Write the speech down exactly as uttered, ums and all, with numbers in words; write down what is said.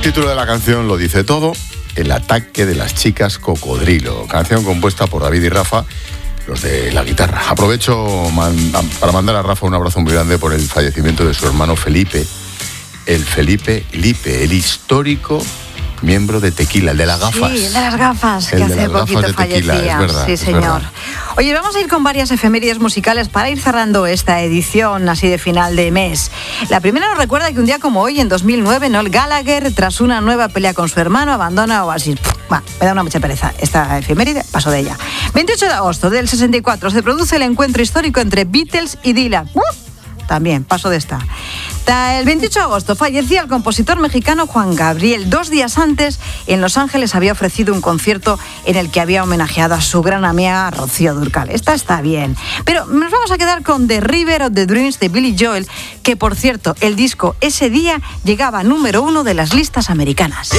El título de la canción lo dice todo: El ataque de las chicas cocodrilo. Canción compuesta por David y Rafa, los de la guitarra. Aprovecho man, para mandar a Rafa un abrazo muy grande por el fallecimiento de su hermano Felipe, el Felipe Lipe, el histórico miembro de Tequila, el de las gafas. Sí, el de las gafas, el que hace poquito fallecía. Es verdad, sí, es señor. verdad. Oye, vamos a ir con varias efemérides musicales para ir cerrando esta edición así de final de mes. La primera nos recuerda que un día como hoy, en dos mil nueve, Noel Gallagher, tras una nueva pelea con su hermano, abandona Oasis. Va, me da una mucha pereza esta efeméride, paso de ella. veintiocho de agosto del sesenta y cuatro se produce el encuentro histórico entre Beatles y Dylan. ¡Uh! También, paso de esta. El veintiocho de agosto fallecía el compositor mexicano Juan Gabriel. Dos días antes, en Los Ángeles había ofrecido un concierto en el que había homenajeado a su gran amiga Rocío Dúrcal. Esta está bien. Pero nos vamos a quedar con The River of the Dreams de Billy Joel, que por cierto, el disco ese día llegaba número uno de las listas americanas.